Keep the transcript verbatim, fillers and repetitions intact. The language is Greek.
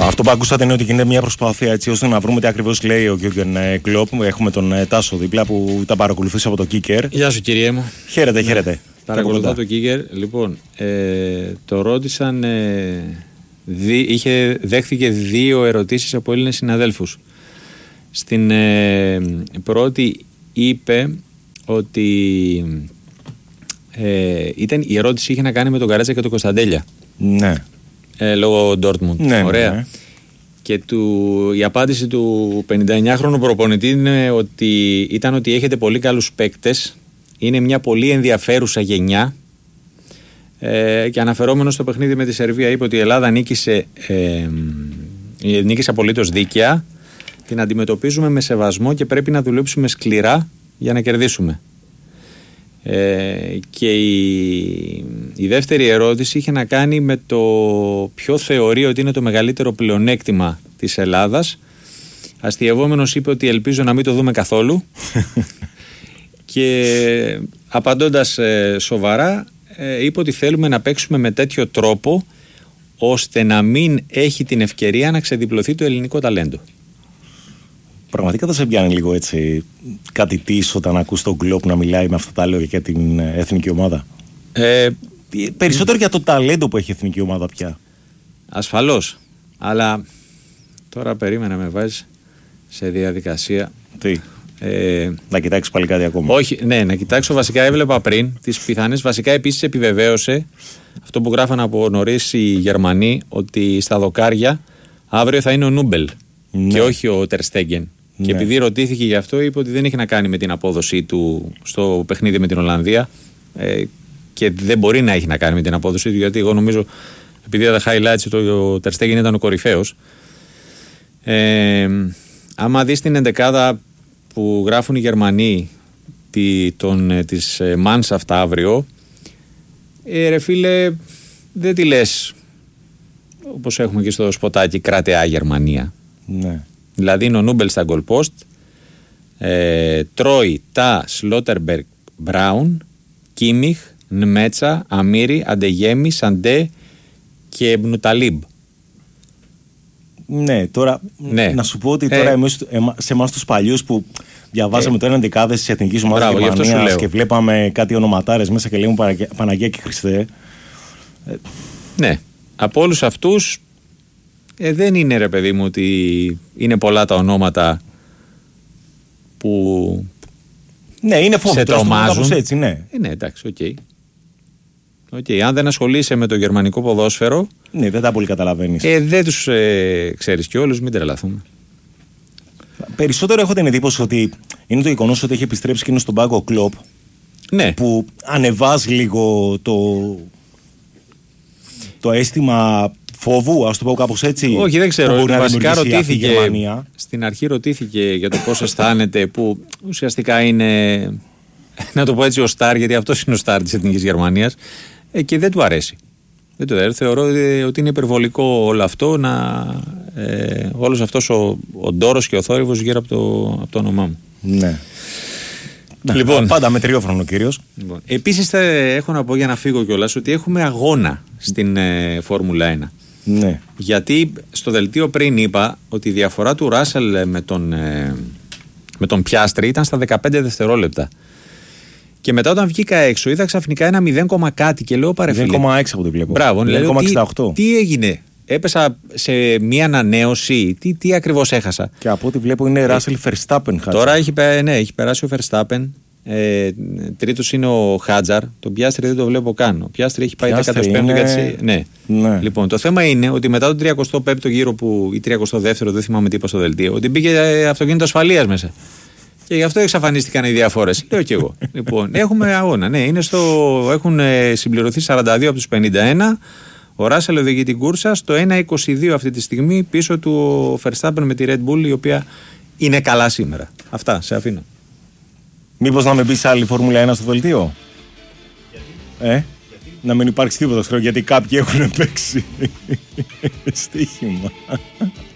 Αυτό που ακούσατε είναι ότι γίνεται μια προσπάθεια έτσι ώστε να βρούμε τι ακριβώς λέει ο Γιούργεν Κλοπ. Έχουμε τον Τάσο δίπλα που τα παρακολουθούσε από το Kicker. Γεια σου, κυριέ μου. Χαίρετε, χαίρετε. Ναι. Παρακολουθώ το Kicker. Λοιπόν, ε, το ρώτησαν. Ε, δι, είχε, δέχθηκε δύο ερωτήσεις από Έλληνες συναδέλφους. Στην ε, πρώτη είπε ότι ε, ήταν, η ερώτηση είχε να κάνει με τον Καρέτσα και τον Κωνσταντέλια. Ναι. Ε, λόγω Ντόρτμουντ. Ναι, ωραία. ναι. Και του, η απάντηση του πενηνταεννιάχρονου προπονητή είναι ότι, ήταν ότι έχετε πολύ καλούς παίκτες, είναι μια πολύ ενδιαφέρουσα γενιά, ε, και αναφερόμενο στο παιχνίδι με τη Σερβία είπε ότι η Ελλάδα νίκησε, ε, νίκησε απολύτως δίκαια, την αντιμετωπίζουμε με σεβασμό και πρέπει να δουλέψουμε σκληρά για να κερδίσουμε. Ε, και η, η δεύτερη ερώτηση είχε να κάνει με το ποιο θεωρεί ότι είναι το μεγαλύτερο πλεονέκτημα της Ελλάδας. Αστειευόμενος είπε ότι ελπίζω να μην το δούμε καθόλου και απαντώντας ε, σοβαρά ε, είπε ότι θέλουμε να παίξουμε με τέτοιο τρόπο ώστε να μην έχει την ευκαιρία να ξεδιπλωθεί το ελληνικό ταλέντο. Πραγματικά θα σε πιάνει λίγο έτσι κάτι της όταν ακούς τον Κλοπ να μιλάει με αυτά τα λόγια για την εθνική ομάδα? Ε, Περισσότερο για το ταλέντο που έχει η εθνική ομάδα πια. Ασφαλώς. Αλλά τώρα περίμενα με βάζεις σε διαδικασία. Τι? Ε, να κοιτάξεις πάλι κάτι ακόμα? Όχι, ναι, να κοιτάξω. Βασικά έβλεπα πριν τις πιθανές. Βασικά επίσης επιβεβαίωσε αυτό που γράφαν από νωρίς οι Γερμανοί, ότι στα δοκάρια αύριο θα είναι ο Νούμπελ, ναι, και όχι ο Τερ Στέγγεν. Ναι. Και επειδή ρωτήθηκε γι' αυτό, είπε ότι δεν έχει να κάνει με την απόδοσή του στο παιχνίδι με την Ολλανδία, ε, και δεν μπορεί να έχει να κάνει με την απόδοσή του, γιατί εγώ νομίζω, επειδή τα highlights το ο Τερ Στέγγεν ήταν ο κορυφαίος. Ε, άμα δεις την εντεκάδα που γράφουν οι Γερμανοί τη, τον, της Μάνς αυτά αύριο, ε, ρε φίλε, δεν τη λες όπως έχουμε και στο σποτάκι κρατεά Γερμανία. Ναι. Δηλαδή είναι ο Νούμπελ στα goal post, ε, Τρόι, Τα, Σλότερμπεργκ, Μπράουν, Κίμιχ, Νμέτσα, Αμύρι, Αντεγέμι, Σαντέ και Μπνουταλίμπ. Ναι, τώρα ναι. Να σου πω ότι τώρα ε, εμείς, εμα, σε εμάς τους παλιούς που διαβάζαμε ε, το έναν δεκάδες της εθνικής ομάδας Γερμανίας και βλέπαμε κάτι ονοματάρες μέσα και λέγουμε Παναγία και Χριστέ. Ε, ναι, από όλους αυτούς ε, δεν είναι, ρε παιδί μου, ότι είναι πολλά τα ονόματα που ναι, είναι φόβο, σε τρομάζουν. Έτσι, ναι. Ε, ναι, εντάξει, οκ. Okay. Okay. Αν δεν ασχολείσαι με το γερμανικό ποδόσφαιρο, ναι, δεν τα πολύ καταλαβαίνεις. Ε, δεν τους ε, ξέρεις κι όλους, μην τρελαθούμε. Περισσότερο έχω την εντύπωση ότι είναι το γεγονός ότι έχει επιστρέψει και είναι στον πάγκο Κλοπ. Ναι. Που ανεβάζει λίγο το, το αίσθημα φόβου, ας το πω κάπως έτσι. Όχι, δεν ξέρω. Βασικά ρωτήθηκε. Στην αρχή ρωτήθηκε για το πώς αισθάνεται, που ουσιαστικά είναι, να το πω έτσι, ο στάρ, γιατί αυτός είναι ο στάρ της Εθνικής Γερμανίας, ε, και δεν του αρέσει. Δεν το αρέσει. Θεωρώ ότι είναι υπερβολικό όλο αυτό, να, ε, όλος αυτός ο, ο ντόρος και ο θόρυβος γύρω από το, από το όνομά μου. Ναι. Λοιπόν, πάντα με τριόφρονο κύριος. Λοιπόν, επίσης θα έχω να πω, για να φύγω κιόλας, ότι έχουμε αγώνα στην ε, Φόρμουλα ένα. Ναι. Γιατί στο δελτίο πριν είπα ότι η διαφορά του Ράσελ με τον, ε, με τον Πιάστρη ήταν στα δεκαπέντε δευτερόλεπτα. Και μετά όταν βγήκα έξω είδα ξαφνικά ένα μηδέν, κάτι και λέω παρεφίλε. μηδέν κόμμα έξι από το βλέπω. Μπράβο, μηδέν κόμμα εξήντα οκτώ. Τι, τι έγινε, έπεσα σε μία ανανέωση, τι, τι ακριβώς έχασα. Και από ό,τι βλέπω είναι Ράσελ Verstappen. Τώρα έχει, ναι, έχει περάσει ο Verstappen. Ε, τρίτος είναι ο Χάτζαρ. Τον Πιάστρη δεν το βλέπω καν. Ο Πιάστρη έχει πάει δεκατέσσερα είναι... γιατί... ναι. Ναι. Λοιπόν, το θέμα είναι ότι μετά τον τριακοστό πέμπτο γύρο που, ή τριακοστό δεύτερο, δεν θυμάμαι τι είπα στο δελτίο, ότι μπήκε αυτοκίνητο ασφαλείας μέσα. Και γι' αυτό εξαφανίστηκαν οι διαφορές. Λέω κι εγώ. Λοιπόν, έχουμε αγώνα. Ναι, είναι στο... έχουν συμπληρωθεί σαράντα δύο από τους πενήντα ένα. Ο Ράσελ οδηγεί την κούρσα στο ένα είκοσι δύο αυτή τη στιγμή, πίσω του ο Verstappen με τη Red Bull, η οποία είναι καλά σήμερα. Αυτά, σε αφήνω. Μήπως να με πεις άλλη Φόρμουλα ένα στο δελτίο? Γιατί? Ε? Γιατί? Να μην υπάρξει τίποτα, γιατί κάποιοι έχουν παίξει στοίχημα.